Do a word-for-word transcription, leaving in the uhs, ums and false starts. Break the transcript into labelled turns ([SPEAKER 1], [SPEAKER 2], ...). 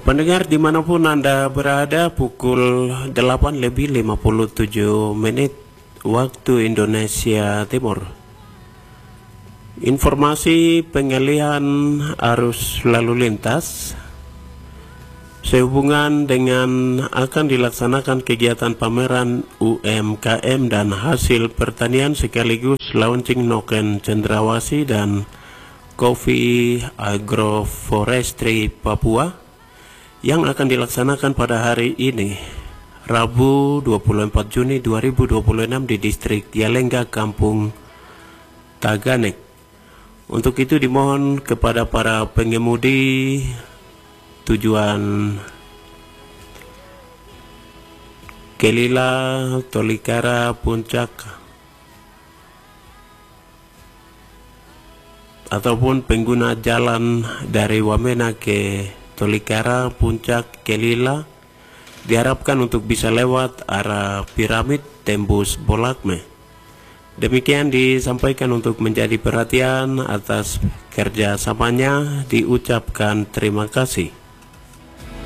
[SPEAKER 1] Pendengar dimanapun Anda berada, pukul delapan lebih lima puluh tujuh menit waktu Indonesia Timur. Informasi pengalihan arus lalu lintas sehubungan dengan akan dilaksanakan kegiatan pameran U M K M dan hasil pertanian sekaligus launching Noken Cendrawasih dan Coffee Agroforestry Papua yang akan dilaksanakan pada hari ini, Rabu dua puluh empat Juni dua ribu dua puluh enam di distrik Yalengga, Kampung Taganek. Untuk itu dimohon kepada para pengemudi tujuan Kelila, Tolikara, Puncak ataupun pengguna jalan dari Wamena ke Tolikara, Puncak, Kelila diharapkan untuk bisa lewat arah Piramid tembus Bolakme. Demikian disampaikan untuk menjadi perhatian atas kerjasamanya, diucapkan terima kasih.